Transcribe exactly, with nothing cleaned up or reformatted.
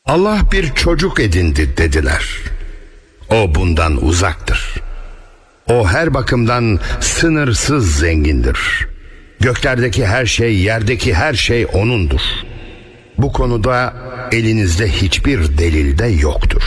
Allah bir çocuk edindi dediler. O bundan uzaktır. O her bakımdan sınırsız zengindir. Göklerdeki her şey, yerdeki her şey O'nundur. Bu konuda elinizde hiçbir delil de yoktur.